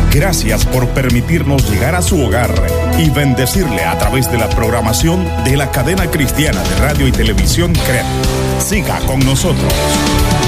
Gracias por permitirnos llegar a su hogar y bendecirle a través de la programación de la cadena cristiana de radio y televisión CREP. Siga con nosotros.